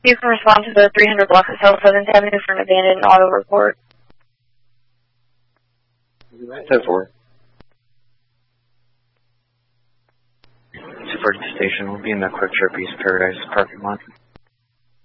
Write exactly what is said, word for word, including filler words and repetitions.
You can respond to the three hundred block of South seventh Avenue for an abandoned auto report. ten four. Super station will be in the Quick Trip East Paradise parking lot.